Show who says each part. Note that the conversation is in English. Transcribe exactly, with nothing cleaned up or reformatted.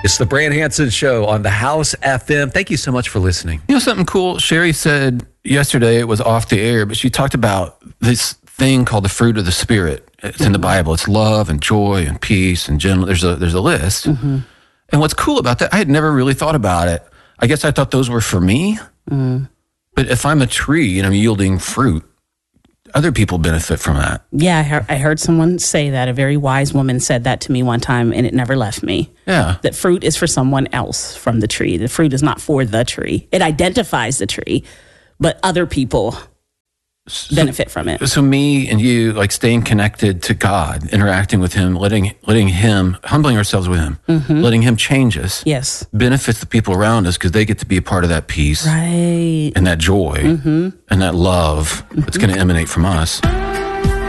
Speaker 1: It's the Brand Hansen Show on the House F M. Thank you so much for listening.
Speaker 2: You know something cool? Sherry said yesterday, it was off the air, but she talked about this thing called the fruit of the Spirit. It's mm-hmm. in the Bible. It's love and joy and peace and gentleness. There's a, there's a list. Mm-hmm. And what's cool about that, I had never really thought about it. I guess I thought those were for me. Mm. But if I'm a tree and I'm yielding fruit, other people benefit from that.
Speaker 3: Yeah, I heard, I heard someone say that. A very wise woman said that to me one time, and it never left me.
Speaker 2: Yeah.
Speaker 3: That fruit is for someone else from the tree. The fruit is not for the tree. It identifies the tree, but other people
Speaker 2: so,
Speaker 3: benefit from it.
Speaker 2: So me and you, like staying connected to God, interacting with Him, letting letting Him, humbling ourselves with Him, mm-hmm. letting Him change us,
Speaker 3: yes,
Speaker 2: benefits the people around us because they get to be a part of that peace,
Speaker 3: right,
Speaker 2: and that joy, mm-hmm. and that love mm-hmm. that's going to emanate from us.